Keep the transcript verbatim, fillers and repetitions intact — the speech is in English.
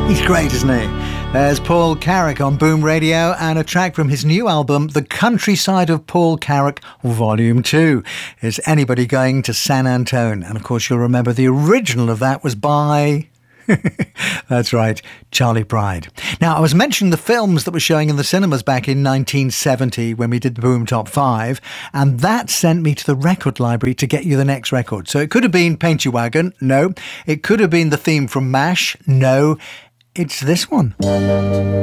He's great, isn't he? There's Paul Carrack on Boom Radio and a track from his new album, The Countryside of Paul Carrack, Volume two. Is Anybody Going to San Antone? And of course, you'll remember the original of that was by... That's right, Charlie Pride. Now, I was mentioning the films that were showing in the cinemas back in nineteen seventy when we did the Boom Top five, and that sent me to the record library to get you the next record. So it could have been Paint Your Wagon, no. It could have been the theme from MASH, no. It's this one.